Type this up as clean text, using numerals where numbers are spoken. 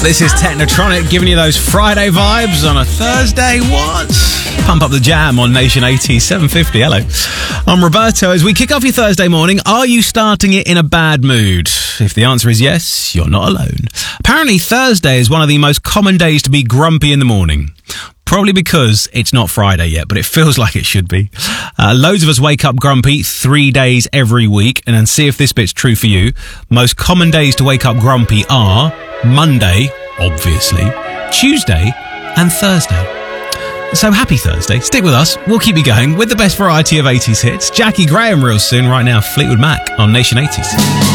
This is Technotronic giving you those Friday vibes on a Thursday. What? Pump up the jam on Nation 80, 750. Hello. I'm Roberto. As we kick off your Thursday morning, are you starting it in a bad mood? If the answer is yes, you're not alone. Apparently, Thursday is one of the most common days to be grumpy in the morning. Probably because it's not Friday yet, but it feels like it should be. Loads of us wake up grumpy 3 days every week, and then see if this bit's true for you. Most common days to wake up grumpy are Monday, obviously, Tuesday, and Thursday. So happy Thursday. Stick with us. We'll keep you going with the best variety of 80s hits. Jackie Graham real soon. Right now, Fleetwood Mac on Nation 80s.